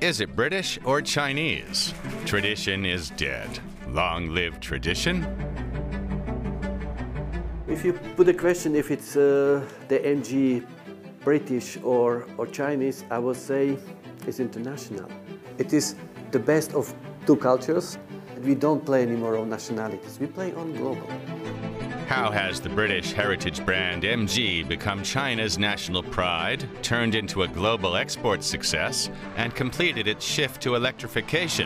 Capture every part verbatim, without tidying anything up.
Is it British or Chinese? Tradition is dead. Long live tradition. If you put the question if it's uh, the M G British or, or Chinese, I would say it's international. It is the best of two cultures. We don't play anymore on nationalities, we play on global. How has the British heritage brand M G become China's national pride, turned into a global export success, and completed its shift to electrification?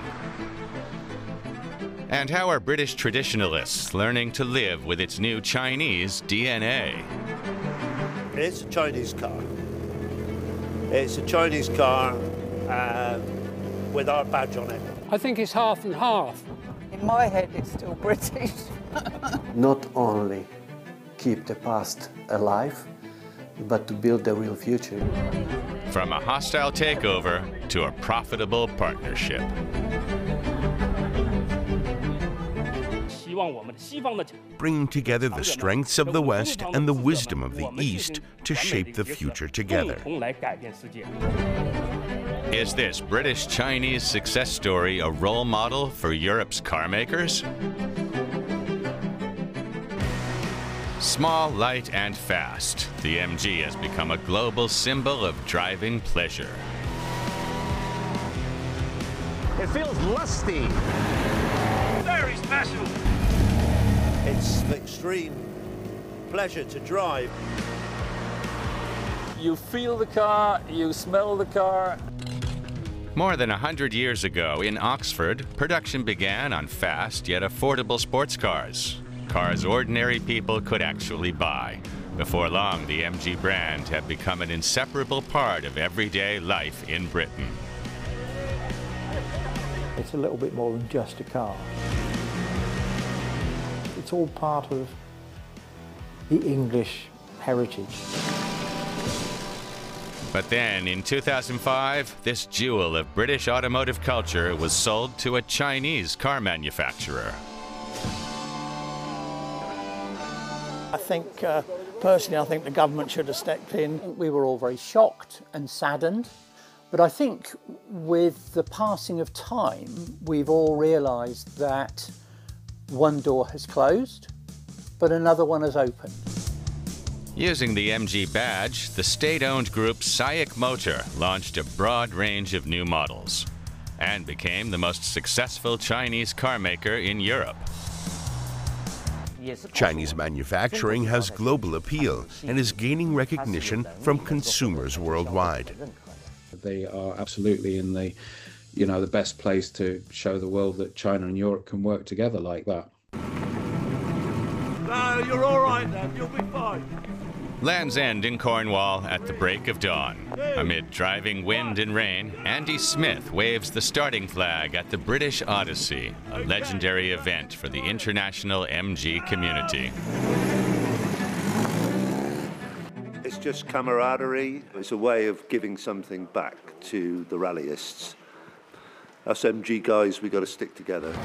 And how are British traditionalists learning to live with its new Chinese D N A? It's a Chinese car. It's a Chinese car uh, with our badge on it. I think it's half and half. In my head, it's still British. Not only keep the past alive, but to build the real future. From a hostile takeover to a profitable partnership. Bringing together the strengths of the West and the wisdom of the East to shape the future together. Is this British-Chinese success story a role model for Europe's car makers? Small, light, and fast, the M G has become a global symbol of driving pleasure. It feels lusty. Very special. It's an extreme pleasure to drive. You feel the car, you smell the car. More than a hundred years ago in Oxford, production began on fast yet affordable sports cars. Cars ordinary people could actually buy. Before long, the M G brand had become an inseparable part of everyday life in Britain. It's a little bit more than just a car. It's all part of the English heritage. But then, in two thousand five, this jewel of British automotive culture was sold to a Chinese car manufacturer. I think, uh, personally, I think the government should have stepped in. We were all very shocked and saddened, but I think with the passing of time, we've all realised that one door has closed, but another one has opened. Using the M G badge, the state-owned group SAIC Motor launched a broad range of new models and became the most successful Chinese car maker in Europe. Chinese manufacturing has global appeal and is gaining recognition from consumers worldwide. They are absolutely in the, you know, the best place to show the world that China and Europe can work together like that. No, you're all right then, you'll be fine. Land's End in Cornwall at the break of dawn. Amid driving wind and rain, Andy Smith waves the starting flag at the British Odyssey, a legendary event for the international M G community. It's just camaraderie. It's a way of giving something back to the rallyists. Us M G guys, we got to stick together.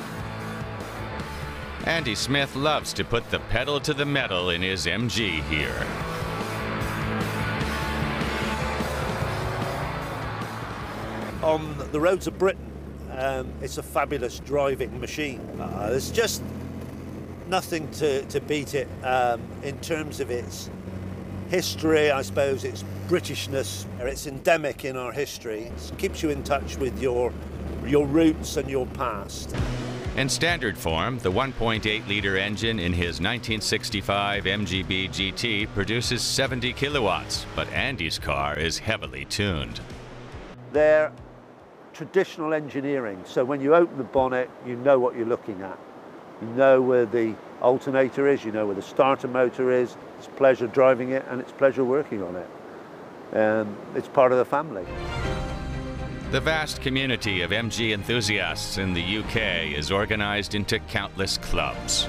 Andy Smith loves to put the pedal to the metal in his M G here. On the roads of Britain, um, it's a fabulous driving machine. Uh, there's just nothing to, to beat it um, in terms of its history, I suppose, its Britishness. It's endemic in our history. It keeps you in touch with your, your roots and your past. In standard form, the one point eight liter engine in his nineteen sixty-five M G B G T produces seventy kilowatts, but Andy's car is heavily tuned. They're traditional engineering, so when you open the bonnet, you know what you're looking at. You know where the alternator is, you know where the starter motor is. It's pleasure driving it, and it's pleasure working on it. Um, it's part of the family. The vast community of M G enthusiasts in the U K is organized into countless clubs.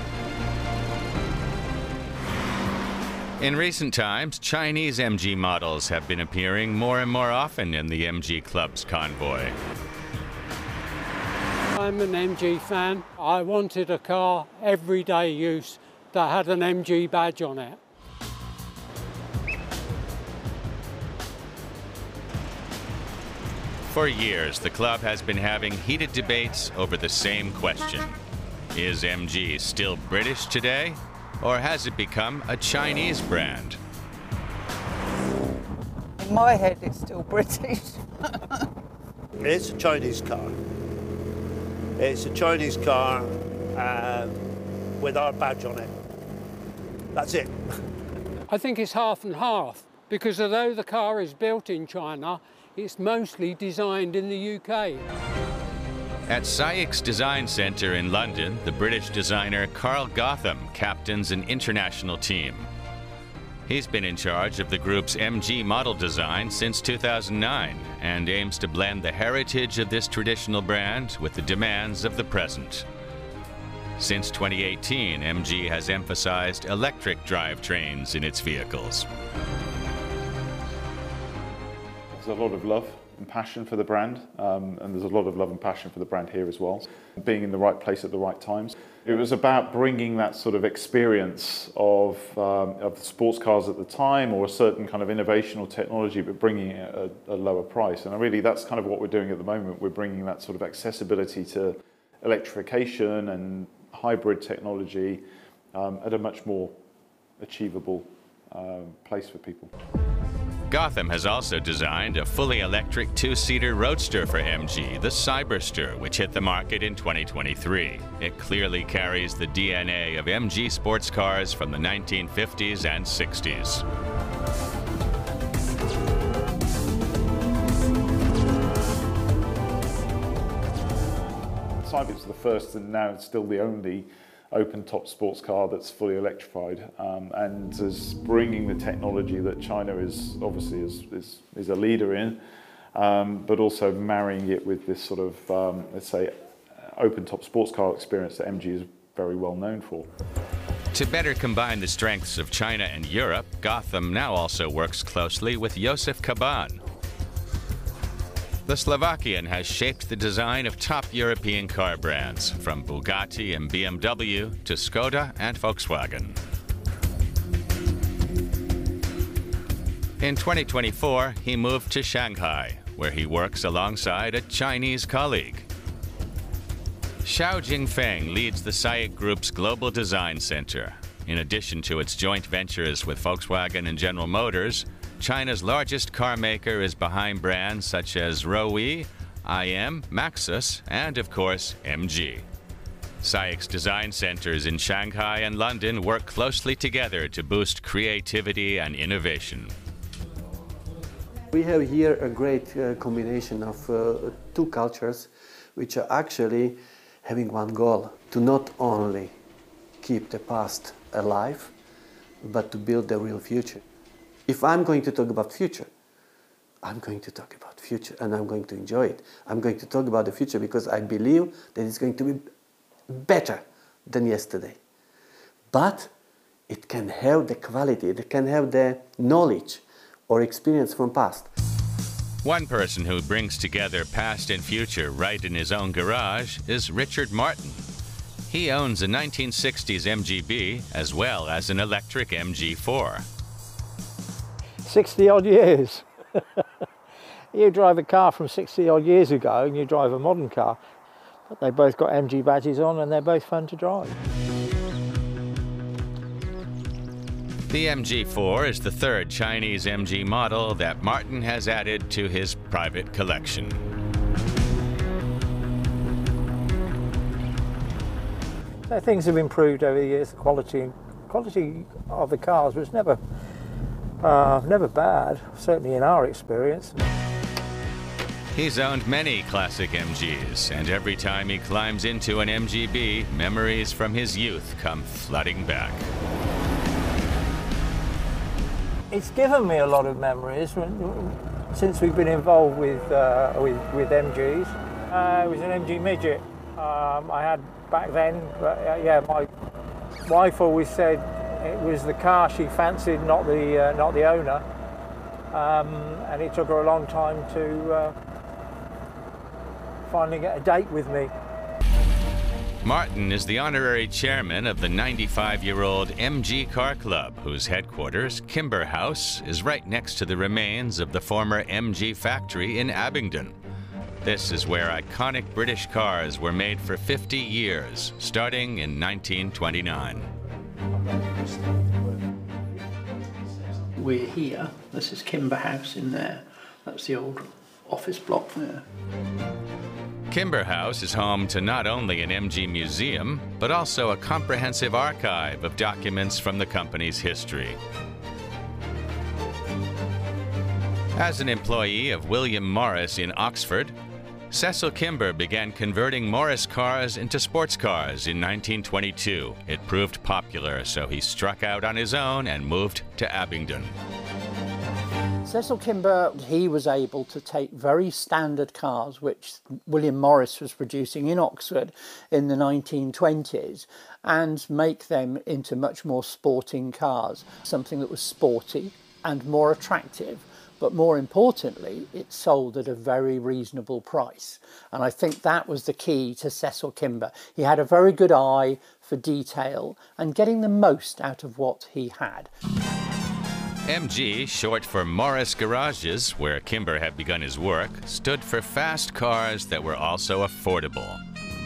In recent times, Chinese M G models have been appearing more and more often in the M G Club's convoy. I'm an M G fan. I wanted a car, everyday use, that had an M G badge on it. For years, the club has been having heated debates over the same question. Is M G still British today, or has it become a Chinese brand? In my head, it's still British. It's a Chinese car. It's a Chinese car um, with our badge on it. That's it. I think it's half and half, because although the car is built in China, it's mostly designed in the U K. At SAIC's Design Centre in London, the British designer Carl Gotham captains an international team. He's been in charge of the group's M G model design since two thousand nine and aims to blend the heritage of this traditional brand with the demands of the present. Since twenty eighteen, M G has emphasized electric drivetrains in its vehicles. There's a lot of love and passion for the brand, um, and there's a lot of love and passion for the brand here as well. Being in the right place at the right times. It was about bringing that sort of experience of, um, of sports cars at the time, or a certain kind of innovation or technology, but bringing it at a, a lower price. And really that's kind of what we're doing at the moment. We're bringing that sort of accessibility to electrification and hybrid technology um, at a much more achievable uh, place for people. Gotham has also designed a fully electric two-seater roadster for M G, the Cyberster, which hit the market in twenty twenty-three. It clearly carries the D N A of M G sports cars from the nineteen fifties and sixties. Cyber's the first and now it's still the only open-top sports car that's fully electrified, um, and is bringing the technology that China is obviously is, is, is a leader in, um, but also marrying it with this sort of, um, let's say, open-top sports car experience that M G is very well known for. To better combine the strengths of China and Europe, Gotham now also works closely with Josef Kaban. The Slovakian has shaped the design of top European car brands, from Bugatti and B M W to Skoda and Volkswagen. In twenty twenty-four, he moved to Shanghai, where he works alongside a Chinese colleague. Xiao Jingfeng leads the SAIC Group's Global Design Center. In addition to its joint ventures with Volkswagen and General Motors, China's largest car maker is behind brands such as Rowi, I M, Maxus, and of course, M G. SAIC's design centers in Shanghai and London work closely together to boost creativity and innovation. We have here a great uh, combination of uh, two cultures which are actually having one goal, to not only keep the past alive, but to build the real future. If I'm going to talk about future, I'm going to talk about future and I'm going to enjoy it. I'm going to talk about the future because I believe that it's going to be better than yesterday. But it can have the quality, it can have the knowledge or experience from past. One person who brings together past and future right in his own garage is Richard Martin. He owns a nineteen sixties M G B as well as an electric M G four. sixty odd years. You drive a car from sixty odd years ago and you drive a modern car, but they both got M G badges on and they're both fun to drive. The M G four is the third Chinese M G model that Martin has added to his private collection. So things have improved over the years. The quality, quality of the cars was never Uh, never bad, certainly in our experience. He's owned many classic M Gs, and every time he climbs into an M G B, memories from his youth come flooding back. It's given me a lot of memories when, since we've been involved with, uh, with, with M Gs. Uh, it was an M G midget um, I had back then, but uh, yeah, my wife always said it was the car she fancied, not the uh, not the owner, um, and it took her a long time to uh, finally get a date with me. Martin is the honorary chairman of the ninety-five-year-old M G Car Club, whose headquarters, Kimber House, is right next to the remains of the former M G factory in Abingdon. This is where iconic British cars were made for fifty years, starting in nineteen twenty-nine. We're here. This is Kimber House in there. That's the old office block there. Kimber House is home to not only an M G museum, but also a comprehensive archive of documents from the company's history. As an employee of William Morris in Oxford, Cecil Kimber began converting Morris cars into sports cars in nineteen twenty-two. It proved popular, so he struck out on his own and moved to Abingdon. Cecil Kimber, he was able to take very standard cars, which William Morris was producing in Oxford in the nineteen twenties, and make them into much more sporting cars, something that was sporty and more attractive. But more importantly, it sold at a very reasonable price. And I think that was the key to Cecil Kimber. He had a very good eye for detail and getting the most out of what he had. M G, short for Morris Garages, where Kimber had begun his work, stood for fast cars that were also affordable.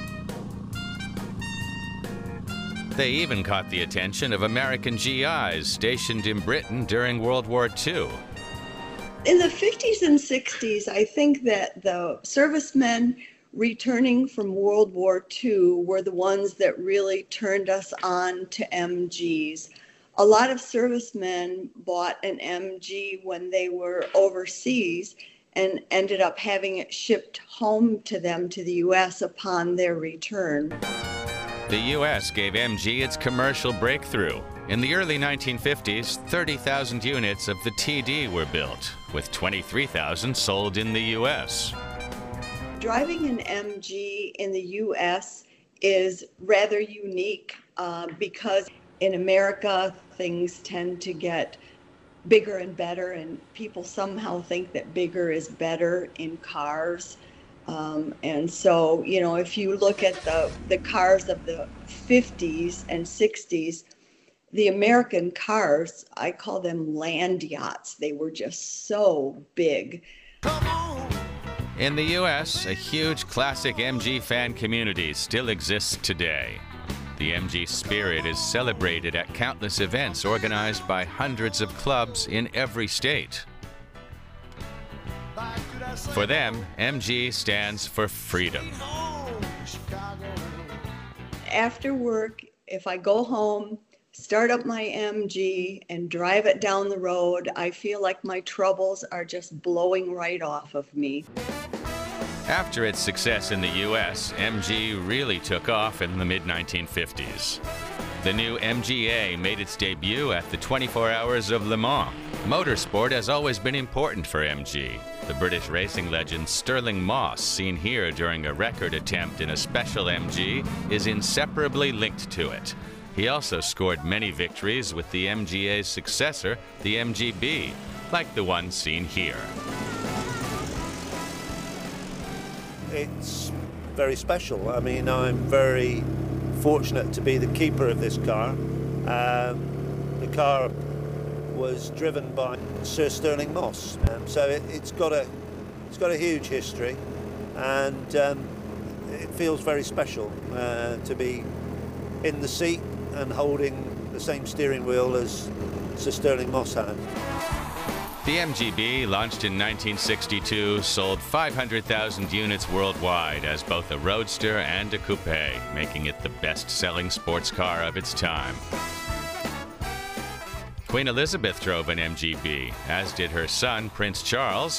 They even caught the attention of American G Is stationed in Britain during World War Two. In the fifties and sixties, I think that the servicemen returning from World War Two were the ones that really turned us on to M Gs. A lot of servicemen bought an M G when they were overseas and ended up having it shipped home to them to the U S upon their return. The U S gave M G its commercial breakthrough. In the early nineteen fifties, thirty thousand units of the T D were built, with twenty-three thousand sold in the U S. Driving an M G in the U S is rather unique uh, because in America, things tend to get bigger and better, and people somehow think that bigger is better in cars. Um, and so, you know, if you look at the, the cars of the fifties and sixties, the American cars, I call them land yachts. They were just so big. In the U S, a huge classic M G fan community still exists today. The M G spirit is celebrated at countless events organized by hundreds of clubs in every state. For them, M G stands for freedom. After work, if I go home, start up my M G and drive it down the road, I feel like my troubles are just blowing right off of me. After its success in the U S, M G really took off in the mid nineteen fifties. The new M G A made its debut at the twenty-four Hours of Le Mans. Motorsport has always been important for M G. The British racing legend Stirling Moss, seen here during a record attempt in a special M G, is inseparably linked to it. He also scored many victories with the M G A's successor, the M G B, like the one seen here. It's very special. I mean, I'm very fortunate to be the keeper of this car. Um, the car was driven by Sir Stirling Moss, um, so it, it's got a it's got a huge history, and um, it feels very special uh, to be in the seat and holding the same steering wheel as Sir Stirling Moss had. The M G B, launched in nineteen sixty-two, sold five hundred thousand units worldwide as both a roadster and a coupe, making it the best-selling sports car of its time. Queen Elizabeth drove an M G B, as did her son, Prince Charles,